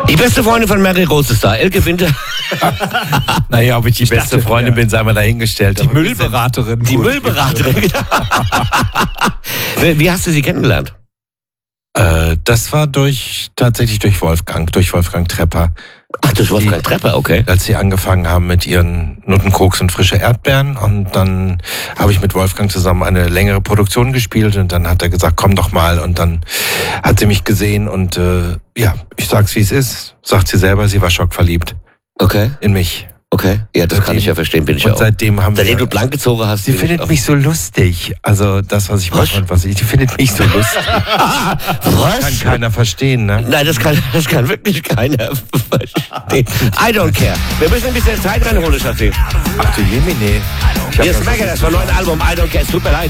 Die beste Freundin von Mary Rose ist da, Elke Winter. Naja, ob ich die beste Freundin bin, sei mal dahingestellt. Die Müllberaterin. Die Müllberaterin. Wie hast du sie kennengelernt? Das war tatsächlich durch Wolfgang Trepper. Ach, durch Wolfgang Trepper, okay. Als sie angefangen haben mit ihren Nuttenkoks und frische Erdbeeren. Und dann habe ich mit Wolfgang zusammen eine längere Produktion gespielt. Und dann hat er gesagt, komm doch mal. Und dann hat sie mich gesehen. Und ich sag's wie es ist. Sagt sie selber, sie war schockverliebt. Okay. In mich. Okay, ja, das kann ich ja verstehen, bin ich ja auch. Seitdem du blank gezogen hast. Sie findet mich so lustig. Also das, was ich mache und die findet mich so lustig. Was? Kann keiner verstehen, ne? Nein, das kann wirklich keiner verstehen. I don't care. Wir müssen ein bisschen Zeit reinholen, Schatzi. Ach du Jemine. Hier ist Megadeth vom neuen Album I don't care. Es tut mir leid.